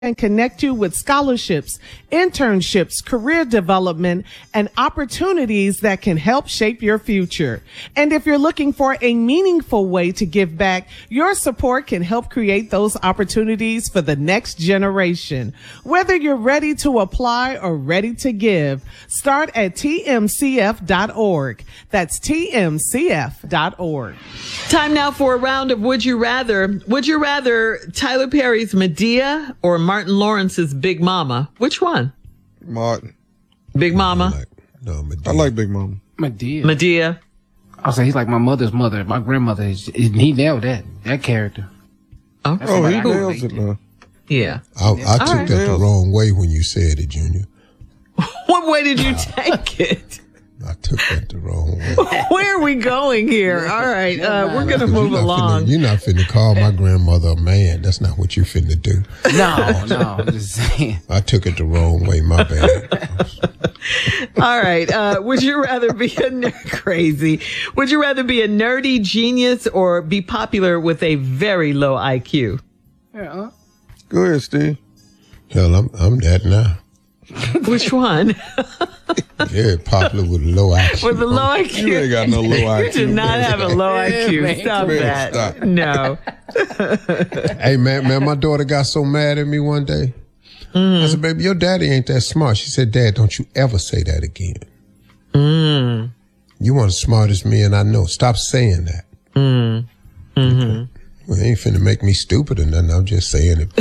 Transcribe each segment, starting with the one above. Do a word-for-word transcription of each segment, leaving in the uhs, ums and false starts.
and connect you with scholarships, internships, career development, and opportunities that can help shape your future. And if you're looking for a meaningful way to give back, your support can help create those opportunities for the next generation. Whether you're ready to apply or ready to give, start at T M C F dot org. That's T M C F dot org. Time now for a round of Would You Rather. Would you rather Tyler Perry's Medea or Martin Lawrence's Big Mama? Which one? Martin. Big Mama? I like, no, Medea. I like Big Mama. Medea. Medea. I'll say he's like my mother's mother. My grandmother, is, he nailed that, that character. Okay. Oh, he I nails it, man. Yeah. I, I took right. that the wrong way when you said it, Junior. What way did you take it? I took that the wrong way. Where are we going here? All right. Uh, we're going to move you're along. Finna, you're not finna call my grandmother a man. That's not what you're finna do. No, no, I'm just saying. I took it the wrong way. My bad. All right. Uh, would you rather be a nerd crazy? Would you rather be a nerdy genius or be popular with a very low I Q? Yeah. Go ahead, Steve. Hell, I'm I'm that now. Which one? Yeah, popular with low I Q. With a low I Q. You ain't got no low I Q. You do not have a low I Q. man. Stop Man, that. stop. No. Hey, man, man, my daughter got so mad at me one day. Mm. I said, baby, your daddy ain't that smart. She said, Dad, don't you ever say that again. Mm. You want the smartest man I know. Stop saying that. Mm. Mm-hmm. Well, it ain't finna make me stupid or nothing. I'm just saying it.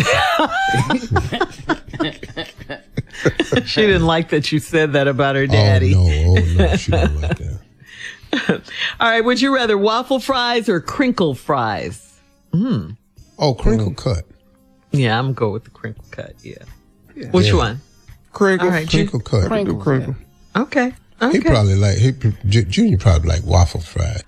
She didn't like that you said that about her daddy. Oh, no. Oh, no. She didn't like that. All right. Would you rather waffle fries or crinkle fries? Mm. Oh, crinkle cut. Yeah, I'm going to go with the crinkle cut. Yeah. yeah. Which Yeah. one? Crinkle. All right, Crinkle cut. Crinkle. Do crinkle. Okay. Okay. He probably like, he, J- Junior probably like waffle fried.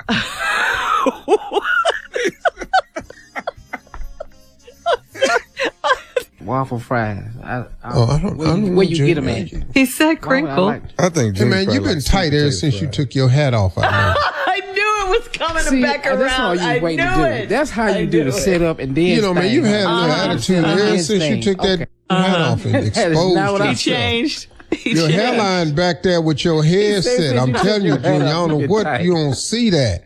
Waffle fries. I, I, Oh, I don't, where, I don't know. where you Junior. get them at? He said Why would I crinkle. like- I think Hey, Junior man, probably you've been like tight sweet ever potato since you fries. took your hat off. I know. I knew it was coming See, back around. that's all I you wait knew to do. it. That's how you I do knew the it. sit up and dance. You know, man, thing. you've had a little Uh-huh. attitude Uh-huh. ever since you Thing. took that Okay. hat off and That is exposed not what I He yourself. changed. He Your changed. hairline back there with your head said set. that I'm you telling you, took your Junior, I hat don't know off, what, you're you don't see that.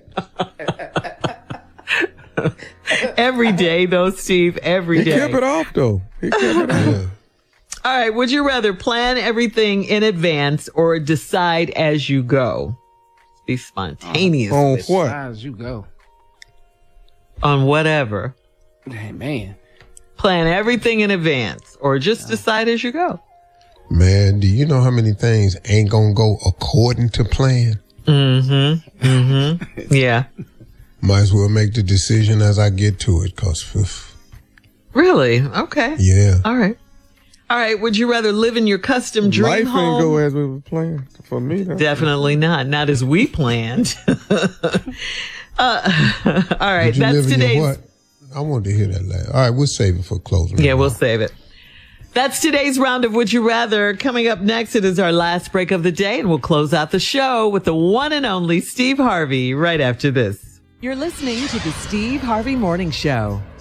Every day, though, Steve. Every He day. kept it off, though. He kept it off. Yeah. All right. Would you rather plan everything in advance or decide as you go? Be spontaneous On with- what? As you go. on whatever. Hey, man. Plan everything in advance or just decide as you go. Man, do you know how many things ain't gonna go according to plan? Mm-hmm. Mm-hmm. Yeah. Might as well make the decision as I get to it, cause phew, Really? Okay. yeah. All right. All right. Would you rather live in your custom dream Life home? ain't go as we were playing. For me, that's Definitely not. Not as we planned. uh, all right. Did you That's live in your today's. what? I wanted to hear that last. All right, we'll save it for closing. Yeah, we'll remarks. save it. That's today's round of Would You Rather. Coming up next, it is our last break of the day, and we'll close out the show with the one and only Steve Harvey right after this. You're listening to the Steve Harvey Morning Show.